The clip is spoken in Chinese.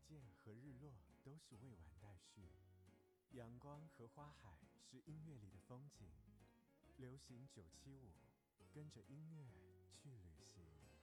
见和日落都是未完待续，阳光和花海是音乐里的风景。流行975，跟着音乐去旅行。